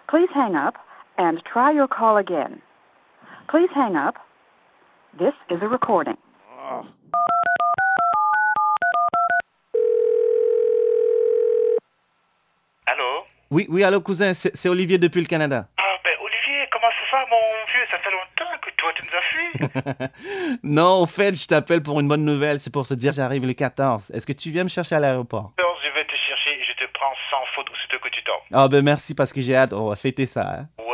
Please hang up and try your call again. Please hang up. This is a recording. Allô? Oui, allô, cousin, c'est Olivier depuis le Canada. Ah, ben Olivier, comment ça va, mon vieux? Ça fait longtemps que toi, tu nous as fui. Non, au fait, je t'appelle pour une bonne nouvelle. C'est pour te dire que j'arrive le 14. Est-ce que tu viens me chercher à l'aéroport? Alors, je vais te chercher et je te prends sans faute aussitôt que tu dors. Ah, ben merci parce que j'ai hâte. On va fêter ça, hein?